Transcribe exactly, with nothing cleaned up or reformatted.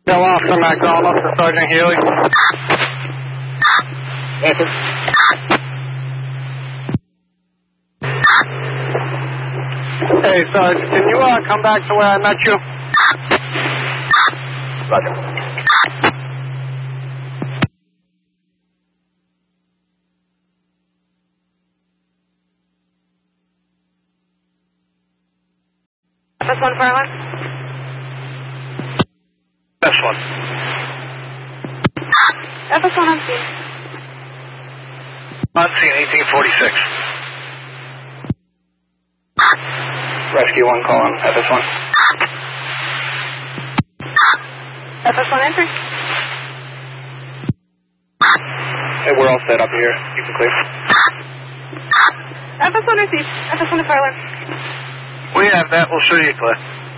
Bill Officer McDonald to Sergeant Healy. Yes, sir. Hey, Sarge, can you uh, come back to where I met you? Roger. F S one Farland? This one. F S one on scene. On scene, eighteen forty-six. Rescue one calling, F S one. F S one entry. Hey, we're all set up here. You can clear. F S one received. F S one to Farland. We have that. We'll show you, Claire.